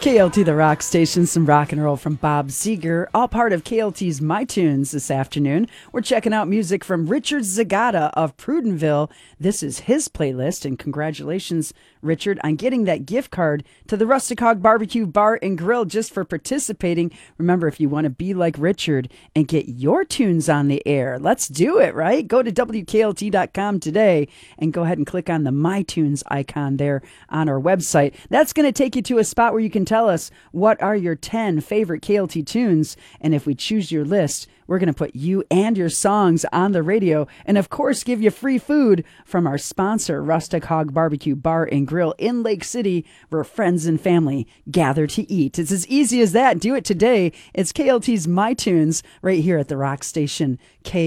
KLT The Rock Station, some rock and roll from Bob Seger, all part of KLT's My Tunes this afternoon. We're checking out music from Richard Zagata of Prudenville. This is his playlist, and congratulations, Richard, on getting that gift card to the Rustic Hog Barbecue Bar and Grill just for participating. Remember, if you want to be like Richard and get your tunes on the air, let's do it, right? Go to WKLT.com today and go ahead and click on the My Tunes icon there on our website. That's going to take you to a spot where you can tell us what are your 10 favorite KLT tunes, and if we choose your list, we're going to put you and your songs on the radio, and of course give you free food from our sponsor, Rustic Hog Barbecue Bar and Grill in Lake City, where friends and family gather to eat. It's as easy as that. Do it today. It's KLT's My Tunes right here at the Rock Station,